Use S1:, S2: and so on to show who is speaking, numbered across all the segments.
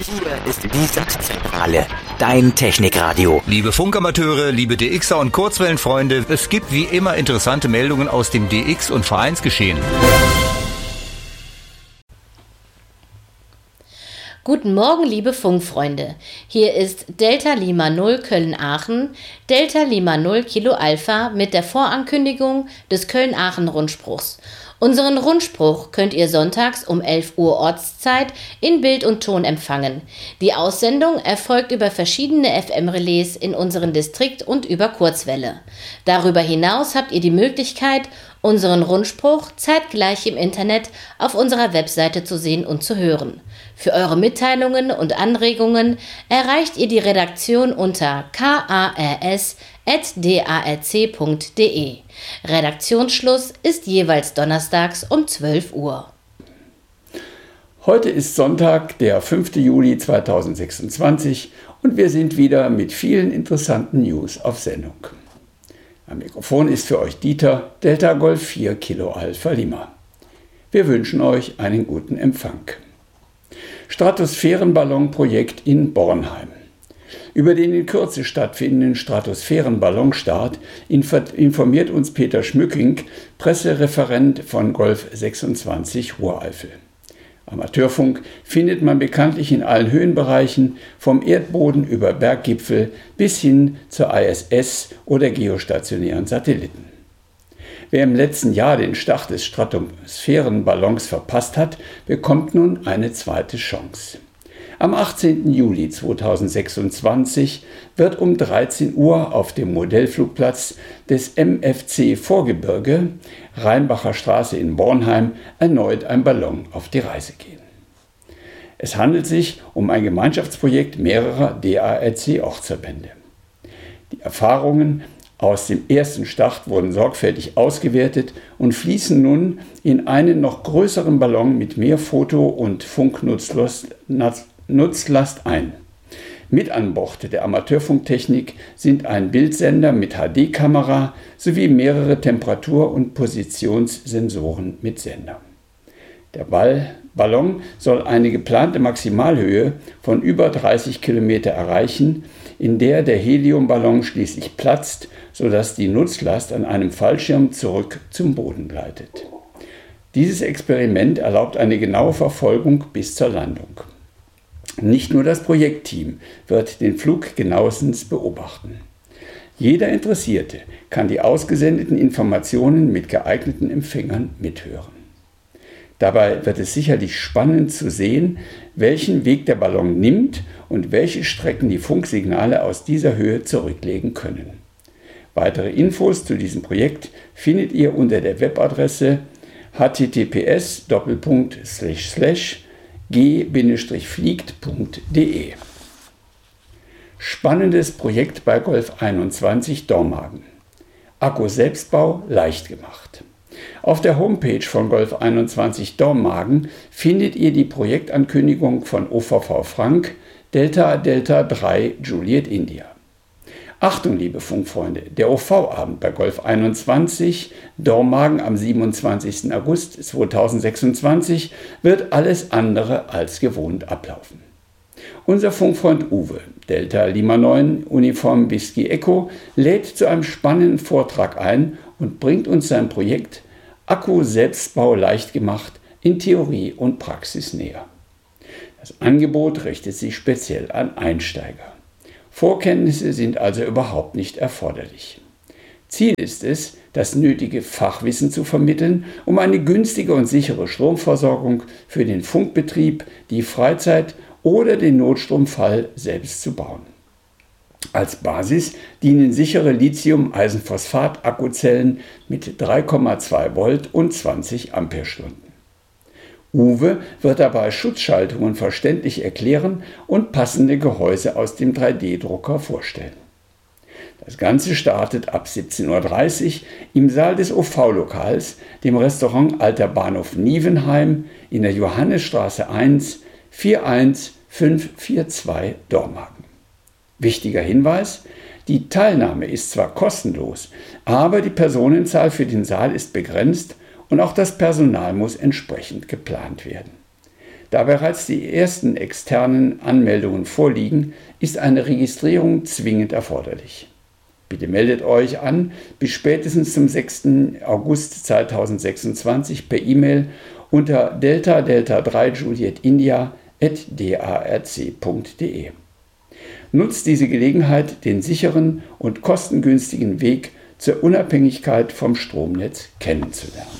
S1: Hier ist die Sachzentrale, dein Technikradio.
S2: Liebe Funkamateure, liebe DXer und Kurzwellenfreunde, es gibt wie immer interessante Meldungen aus dem DX- und Vereinsgeschehen.
S3: Guten Morgen, liebe Funkfreunde. Hier ist Delta Lima 0 Köln-Aachen, Delta Lima 0 Kilo Alpha mit der Vorankündigung des Köln-Aachen-Rundspruchs. Unseren Rundspruch könnt ihr sonntags um 11 Uhr Ortszeit in Bild und Ton empfangen. Die Aussendung erfolgt über verschiedene FM-Relais in unseren Distrikt und über Kurzwelle. Darüber hinaus habt ihr die Möglichkeit, unseren Rundspruch zeitgleich im Internet auf unserer Webseite zu sehen und zu hören. Für eure Mitteilungen und Anregungen erreicht ihr die Redaktion unter kars@darc.de. Redaktionsschluss ist jeweils donnerstags um 12 Uhr.
S4: Heute ist Sonntag, der 5. Juli 2026 und wir sind wieder mit vielen interessanten News auf Sendung. Am Mikrofon ist für euch Dieter, Delta Golf 4 Kilo Alpha Lima. Wir wünschen euch einen guten Empfang. Stratosphärenballonprojekt in Bornheim. Über den in Kürze stattfindenden Stratosphärenballonstart informiert uns Peter Schmücking, Pressereferent von Golf 26 Ruhr-Eifel. Amateurfunk findet man bekanntlich in allen Höhenbereichen, vom Erdboden über Berggipfel bis hin zur ISS oder geostationären Satelliten. Wer im letzten Jahr den Start des Stratosphärenballons verpasst hat, bekommt nun eine zweite Chance. Am 18. Juli 2026 wird um 13 Uhr auf dem Modellflugplatz des MFC Vorgebirge, Rheinbacher Straße in Bornheim, erneut ein Ballon auf die Reise gehen. Es handelt sich um ein Gemeinschaftsprojekt mehrerer DARC-Ortsverbände. Die Erfahrungen aus dem ersten Start wurden sorgfältig ausgewertet und fließen nun in einen noch größeren Ballon mit mehr Foto- und Funknutzlast ein. Mit an Bord der Amateurfunktechnik sind ein Bildsender mit HD-Kamera sowie mehrere Temperatur- und Positionssensoren mit Sender. Der Ballon soll eine geplante Maximalhöhe von über 30 Kilometer erreichen, in der der Heliumballon schließlich platzt, sodass die Nutzlast an einem Fallschirm zurück zum Boden gleitet. Dieses Experiment erlaubt eine genaue Verfolgung bis zur Landung. Nicht nur das Projektteam wird den Flug genauestens beobachten. Jeder Interessierte kann die ausgesendeten Informationen mit geeigneten Empfängern mithören. Dabei wird es sicherlich spannend zu sehen, welchen Weg der Ballon nimmt und welche Strecken die Funksignale aus dieser Höhe zurücklegen können. Weitere Infos zu diesem Projekt findet ihr unter der Webadresse https://g-fliegt.de. Spannendes Projekt bei Golf 21 Dormagen. Akku-Selbstbau leicht gemacht. Auf der Homepage von Golf 21 Dormagen findet ihr die Projektankündigung von OVV Frank Delta Delta 3 Juliet India. Achtung, liebe Funkfreunde, der OV-Abend bei Golf 21 Dormagen am 27. August 2026 wird alles andere als gewohnt ablaufen. Unser Funkfreund Uwe, Delta Lima 9 Uniform Whisky Echo, lädt zu einem spannenden Vortrag ein und bringt uns sein Projekt Akku-Selbstbau leicht gemacht in Theorie und Praxis näher. Das Angebot richtet sich speziell an Einsteiger. Vorkenntnisse sind also überhaupt nicht erforderlich. Ziel ist es, das nötige Fachwissen zu vermitteln, um eine günstige und sichere Stromversorgung für den Funkbetrieb, die Freizeit oder den Notstromfall selbst zu bauen. Als Basis dienen sichere Lithium-Eisenphosphat-Akkuzellen mit 3,2 Volt und 20 Ampere-Stunden. Uwe wird dabei Schutzschaltungen verständlich erklären und passende Gehäuse aus dem 3D-Drucker vorstellen. Das Ganze startet ab 17:30 Uhr im Saal des OV-Lokals, dem Restaurant Alter Bahnhof Nievenheim in der Johannesstraße 1 41542 Dormagen. Wichtiger Hinweis: Die Teilnahme ist zwar kostenlos, aber die Personenzahl für den Saal ist begrenzt und auch das Personal muss entsprechend geplant werden. Da bereits die ersten externen Anmeldungen vorliegen, ist eine Registrierung zwingend erforderlich. Bitte meldet euch an bis spätestens zum 6. August 2026 per E-Mail unter delta3juliet-india@darc.de. Nutzt diese Gelegenheit, den sicheren und kostengünstigen Weg zur Unabhängigkeit vom Stromnetz kennenzulernen.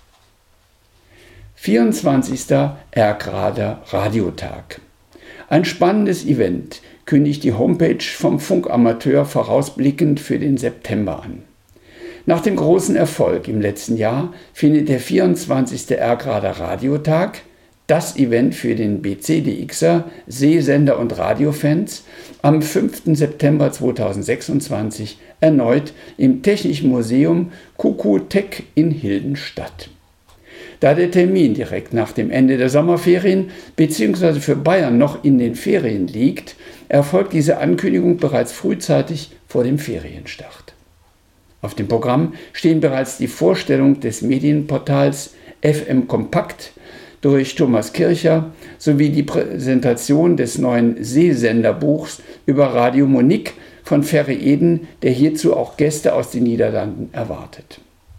S4: 24. Erkrader Radiotag. Ein spannendes Event kündigt die Homepage vom Funkamateur vorausblickend für den September an. Nach dem großen Erfolg im letzten Jahr findet der 24. Erkrader Radiotag, das Event für den BCDXer, Sehsender und Radiofans, am 5. September 2026 erneut im Technischen Museum QQ-Tech in Hilden statt. Da der Termin direkt nach dem Ende der Sommerferien bzw. für Bayern noch in den Ferien liegt, erfolgt diese Ankündigung bereits frühzeitig vor dem Ferienstart. Auf dem Programm stehen bereits die Vorstellung des Medienportals FM Kompakt durch Thomas Kircher sowie die Präsentation des neuen Seesenderbuchs über Radio Monique von Ferry Eden, der hierzu auch Gäste aus den Niederlanden erwartet.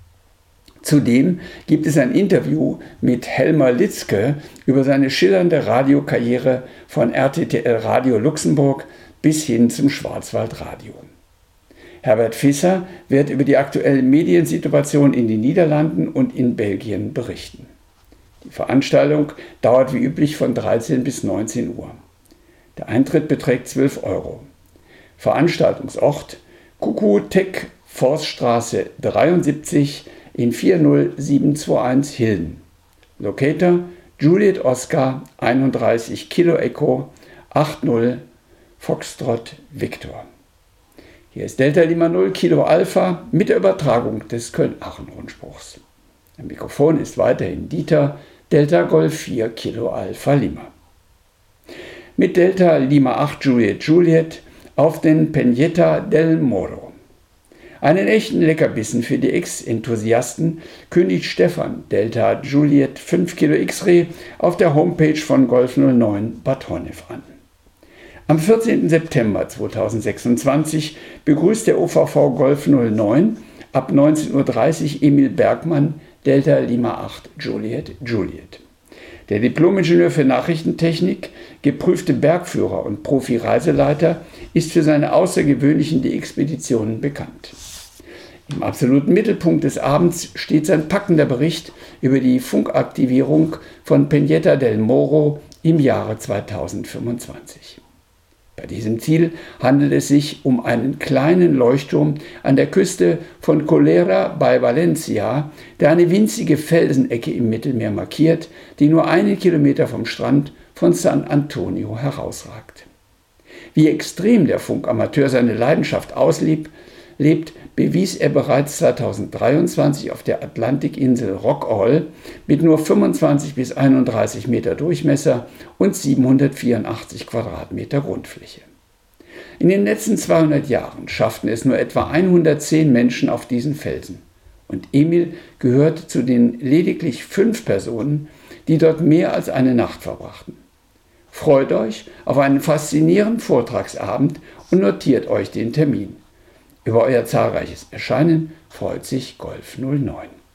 S4: Zudem gibt es ein Interview mit Helmer Litzke über seine schillernde Radiokarriere von RTTL Radio Luxemburg bis hin zum Schwarzwaldradio. Herbert Visser wird über die aktuelle Mediensituation in den Niederlanden und in Belgien berichten. Die Veranstaltung dauert wie üblich von 13 bis 19 Uhr. Der Eintritt beträgt 12 €. Veranstaltungsort QQ-Tech Forststraße 73 in 40721 Hilden. Locator Juliet Oscar 31 Kilo Echo 80 Foxtrot Victor. Hier ist Delta Lima 0 Kilo Alpha mit der Übertragung des Köln-Aachen-Rundspruchs. Am Mikrofon ist weiterhin Dieter, Delta Golf 4 Kilo Alpha Lima. Mit Delta Lima 8 Juliet Juliet auf den Peñeta del Moro. Einen echten Leckerbissen für die X-Enthusiasten kündigt Stefan Delta Juliet 5 Kilo X-Ray auf der Homepage von Golf 09 Bad Honnef an. Am 14. September 2026 begrüßt der OVV Golf 09 ab 19:30 Uhr Emil Bergmann, Delta Lima 8 Juliet Juliet. Der Diplom-Ingenieur für Nachrichtentechnik, geprüfte Bergführer und Profi-Reiseleiter ist für seine außergewöhnlichen DX-Expeditionen bekannt. Im absoluten Mittelpunkt des Abends steht sein packender Bericht über die Funkaktivierung von Peñeta del Moro im Jahre 2025. Bei diesem Ziel handelt es sich um einen kleinen Leuchtturm an der Küste von Colera bei Valencia, der eine winzige Felsenecke im Mittelmeer markiert, die nur einen Kilometer vom Strand von San Antonio herausragt. Wie extrem der Funkamateur seine Leidenschaft auslebt, bewies er bereits 2023 auf der Atlantikinsel Rockall mit nur 25 bis 31 Meter Durchmesser und 784 Quadratmeter Grundfläche. In den letzten 200 Jahren schafften es nur etwa 110 Menschen auf diesen Felsen. Und Emil gehört zu den lediglich 5 Personen, die dort mehr als eine Nacht verbrachten. Freut euch auf einen faszinierenden Vortragsabend und notiert euch den Termin. Über euer zahlreiches Erscheinen freut sich Golf 09.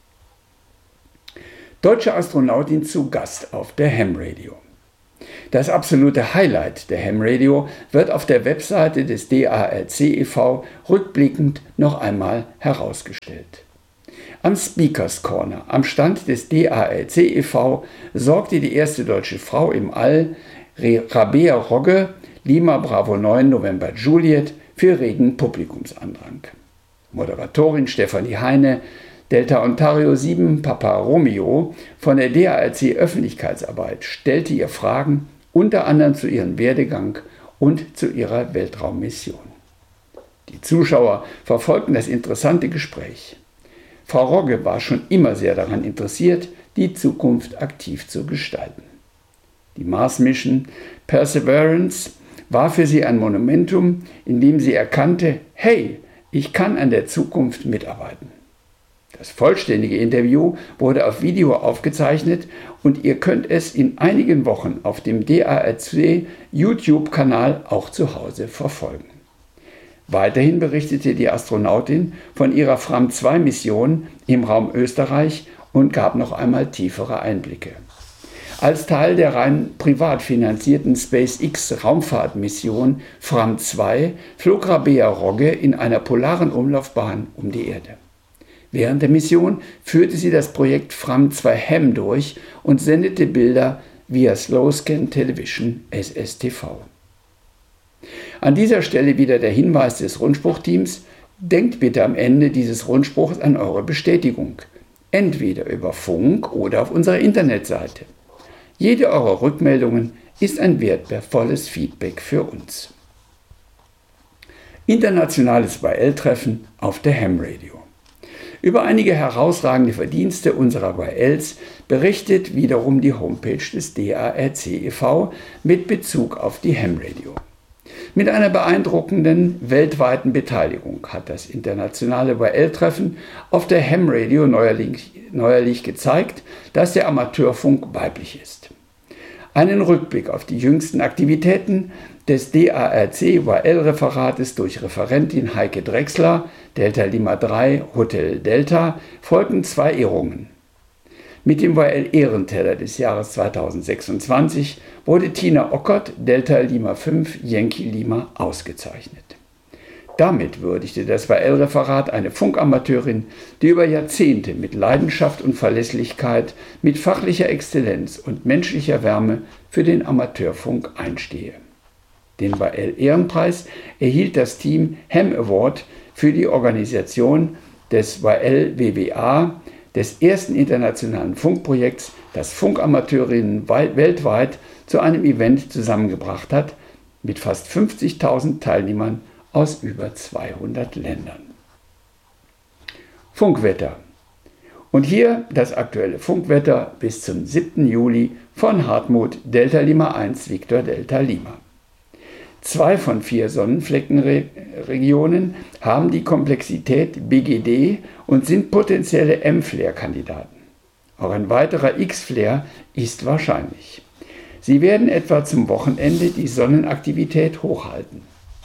S4: Deutsche Astronautin zu Gast auf der Ham Radio. Das absolute Highlight der Ham Radio wird auf der Webseite des DARC e.V. rückblickend noch einmal herausgestellt. Am Speakers Corner am Stand des DARC e.V. sorgte die erste deutsche Frau im All, Rabea Rogge, Lima Bravo 9 November Juliet, für regen Publikumsandrang. Moderatorin Stefanie Heine, Delta Ontario 7 Papa Romeo von der DARC Öffentlichkeitsarbeit stellte ihr Fragen unter anderem zu ihrem Werdegang und zu ihrer Weltraummission. Die Zuschauer verfolgten das interessante Gespräch. Frau Rogge war schon immer sehr daran interessiert, die Zukunft aktiv zu gestalten. Die Mars Mission Perseverance war für sie ein Monumentum, in dem sie erkannte, hey, ich kann an der Zukunft mitarbeiten. Das vollständige Interview wurde auf Video aufgezeichnet und ihr könnt es in einigen Wochen auf dem DARC YouTube-Kanal auch zu Hause verfolgen. Weiterhin berichtete die Astronautin von ihrer Fram-2-Mission im Raum Österreich und gab noch einmal tiefere Einblicke. Als Teil der rein privat finanzierten SpaceX-Raumfahrtmission Fram2 flog Rabea Rogge in einer polaren Umlaufbahn um die Erde. Während der Mission führte sie das Projekt Fram2 durch und sendete Bilder via Slow Scan Television SSTV. An dieser Stelle wieder der Hinweis des Rundspruchteams: Denkt bitte am Ende dieses Rundspruchs an eure Bestätigung, entweder über Funk oder auf unserer Internetseite. Jede eurer Rückmeldungen ist ein wertvolles Feedback für uns. Internationales YL-Treffen auf der Ham Radio. Über einige herausragende Verdienste unserer YLs berichtet wiederum die Homepage des DARC e.V. mit Bezug auf die Ham Radio. Mit einer beeindruckenden weltweiten Beteiligung hat das internationale YL-Treffen auf der Ham Radio neuerlich gezeigt, dass der Amateurfunk weiblich ist. Einen Rückblick auf die jüngsten Aktivitäten des DARC YL-Referates durch Referentin Heike Drechsler, Delta Lima 3, Hotel Delta, folgten 2 Ehrungen. Mit dem YL-Ehrenteller des Jahres 2026 wurde Tina Ockert, Delta Lima 5, Yankee Lima, ausgezeichnet. Damit würdigte das YL-Referat eine Funkamateurin, die über Jahrzehnte mit Leidenschaft und Verlässlichkeit, mit fachlicher Exzellenz und menschlicher Wärme für den Amateurfunk einstehe. Den YL-Ehrenpreis erhielt das Team Ham Award für die Organisation des YL-WWA, des ersten internationalen Funkprojekts, das Funkamateurinnen weltweit zu einem Event zusammengebracht hat, mit fast 50.000 Teilnehmern aus über 200 Ländern. Funkwetter. Und hier das aktuelle Funkwetter bis zum 7. Juli von Hartmut Delta Lima 1 Victor Delta Lima. 2 von 4 Sonnenfleckenregionen haben die Komplexität BGD und sind potenzielle M-Flare-Kandidaten. Auch ein weiterer X-Flare ist wahrscheinlich. Sie werden etwa zum Wochenende die Sonnenaktivität hochhalten.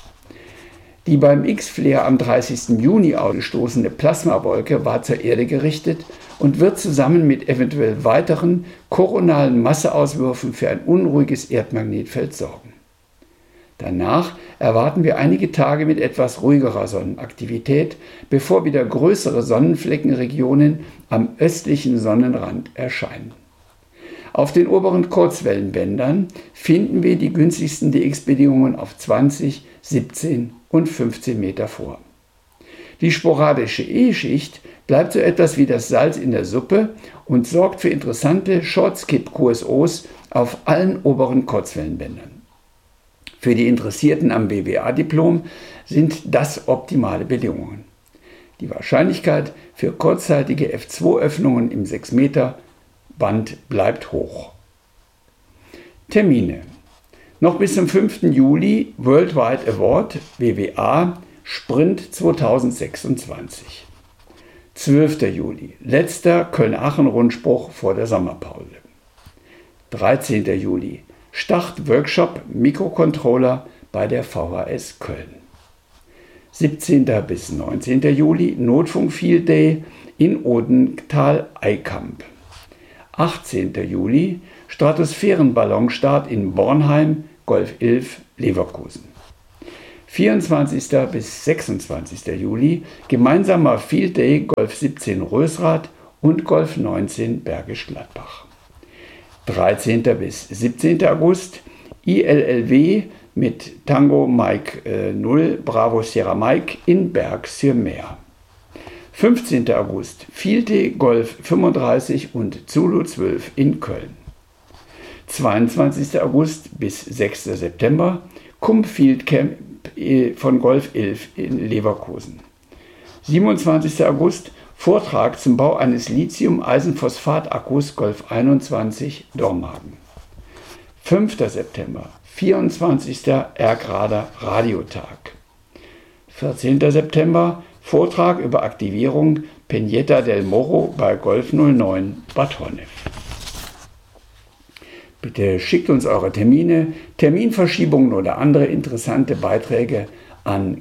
S4: Die beim X-Flare am 30. Juni ausgestoßene Plasmawolke war zur Erde gerichtet und wird zusammen mit eventuell weiteren koronalen Masseauswürfen für ein unruhiges Erdmagnetfeld sorgen. Danach erwarten wir einige Tage mit etwas ruhigerer Sonnenaktivität, bevor wieder größere Sonnenfleckenregionen am östlichen Sonnenrand erscheinen. Auf den oberen Kurzwellenbändern finden wir die günstigsten DX-Bedingungen auf 20, 17 und 15 Meter vor. Die sporadische E-Schicht bleibt so etwas wie das Salz in der Suppe und sorgt für interessante Short-Skip-QSOs auf allen oberen Kurzwellenbändern. Für die Interessierten am WWA-Diplom sind das optimale Bedingungen. Die Wahrscheinlichkeit für kurzzeitige F2-Öffnungen im 6 Meter Band bleibt hoch. Termine. Noch bis zum 5. Juli Worldwide Award WWA Sprint 2026. 12. Juli, letzter Köln-Aachen-Rundspruch vor der Sommerpause. 13. Juli, Start-Workshop Mikrocontroller bei der VHS Köln. 17. bis 19. Juli Notfunk Field Day in Odenthal-Eikamp. 18. Juli Stratosphärenballonstart in Bornheim, Golf 11, Leverkusen. 24. bis 26. Juli gemeinsamer Field Day Golf 17 Rösrath und Golf 19 Bergisch Gladbach. 13. bis 17. August ILLW mit Tango Mike 0 Bravo Sierra Mike in Berg-sur-Mer. 15. August Field Day Golf 35 und Zulu 12 in Köln. 22. August bis 6. September Kump Field Camp von Golf 11 in Leverkusen. 27. August Vortrag zum Bau eines Lithium-Eisenphosphat-Akkus Golf 21 Dormagen. 5. September 24. Erkrader Radiotag. 14. September Vortrag über Aktivierung Peñeta del Morro bei Golf 09 Bad Honnef. Bitte schickt uns eure Termine, Terminverschiebungen oder andere interessante Beiträge an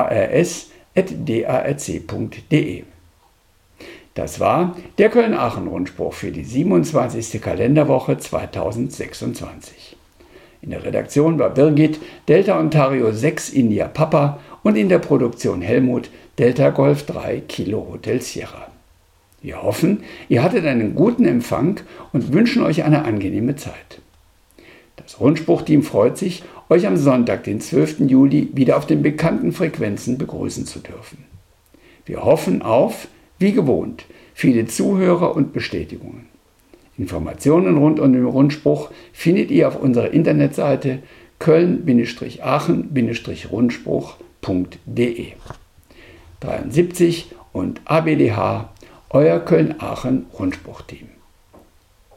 S4: kars@darc.de. Das war der Köln-Aachen-Rundspruch für die 27. Kalenderwoche 2026. In der Redaktion war Birgit, Delta Ontario 6 India Papa, und in der Produktion Helmut, Delta Golf 3 Kilo Hotel Sierra. Wir hoffen, ihr hattet einen guten Empfang und wünschen euch eine angenehme Zeit. Das Rundspruchteam freut sich, euch am Sonntag, den 12. Juli, wieder auf den bekannten Frequenzen begrüßen zu dürfen. Wir hoffen auf, wie gewohnt, viele Zuhörer und Bestätigungen. Informationen rund um den Rundspruch findet ihr auf unserer Internetseite köln-aachen-rundspruch.de. 73 und ABDH, euer Köln-Aachen-Rundspruchteam.